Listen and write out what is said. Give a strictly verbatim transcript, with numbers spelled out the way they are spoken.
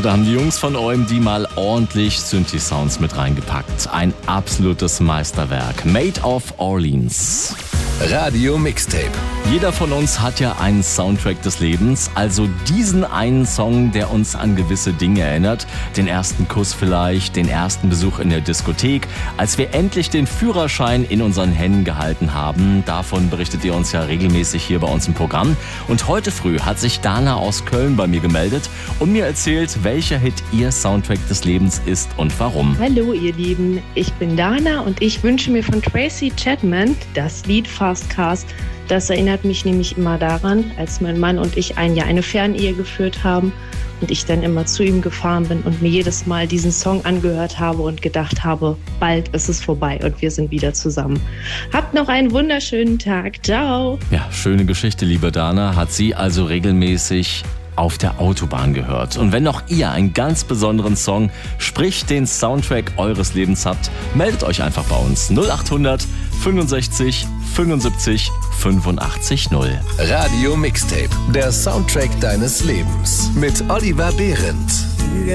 Ja, da haben die Jungs von O M D mal ordentlich Synthi-Sounds mit reingepackt. Ein absolutes Meisterwerk. Made of Orleans. Radio Mixtape. Jeder von uns hat ja einen Soundtrack des Lebens, also diesen einen Song, der uns an gewisse Dinge erinnert. Den ersten Kuss vielleicht, den ersten Besuch in der Diskothek, als wir endlich den Führerschein in unseren Händen gehalten haben. Davon berichtet ihr uns ja regelmäßig hier bei uns im Programm. Und heute früh hat sich Dana aus Köln bei mir gemeldet und mir erzählt, welcher Hit ihr Soundtrack des Lebens ist und warum. Hallo ihr Lieben, ich bin Dana und ich wünsche mir von Tracy Chapman das Lied Fast Cars. Das erinnert mich nämlich immer daran, als mein Mann und ich ein Jahr eine Fernehe geführt haben und ich dann immer zu ihm gefahren bin und mir jedes Mal diesen Song angehört habe und gedacht habe, bald ist es vorbei und wir sind wieder zusammen. Habt noch einen wunderschönen Tag. Ciao. Ja, schöne Geschichte, liebe Dana. Hat sie also regelmäßig auf der Autobahn gehört. Und wenn auch ihr einen ganz besonderen Song, sprich den Soundtrack eures Lebens habt, meldet euch einfach bei uns. null acht hundert fünfundsechzig fünfundsiebzig fünfundachtzig null. Radio Mixtape, der Soundtrack deines Lebens mit Oliver Behrendt.